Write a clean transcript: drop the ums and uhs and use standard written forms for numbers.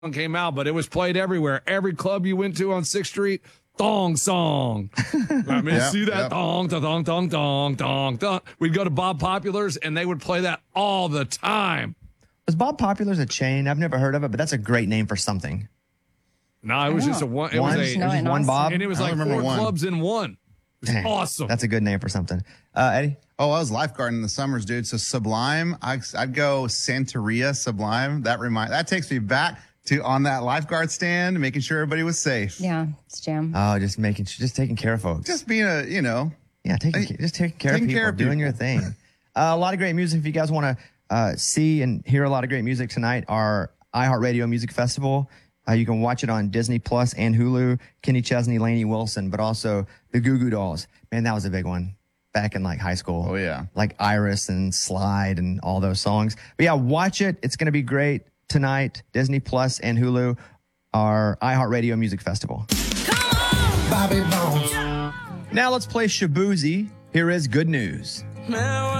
came out, but it was played everywhere. Every club you went to on 6th Street, thong song. Let me see that thong, thong, thong, thong, thong, thong. We'd go to Bob Popular's, and they would play that all the time. Was Bob Popular's a chain? I've never heard of it, but that's a great name for something. No, it was just a one. It was just one Bob, and it was like 4 clubs in one. Dang, awesome. That's a good name for something. Eddie? Oh, I was lifeguarding in the summers, dude. So Sublime, I'd go Santeria Sublime. That takes me back to on that lifeguard stand, making sure everybody was safe. Yeah, it's jam. Oh, just taking care of folks. Just being taking care of people, doing your thing. A lot of great music. If you guys want to see and hear a lot of great music tonight, our iHeartRadio Music Festival. You can watch it on Disney Plus and Hulu. Kenny Chesney, Lainey Wilson, but also the Goo Goo Dolls. Man, that was a big one back in like high school. Oh, yeah. Like Iris and Slide and all those songs. But yeah, watch it. It's going to be great tonight. Disney Plus and Hulu, our iHeartRadio Music Festival. Come on, Bobby Bones. Now let's play Shabuzi. Here is Good News.